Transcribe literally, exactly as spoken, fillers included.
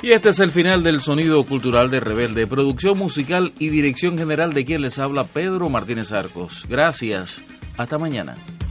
Y este es el final del Sonido Cultural de Rebelde, producción musical y dirección general de quien les habla Pedro Martínez Arcos. Gracias, hasta mañana.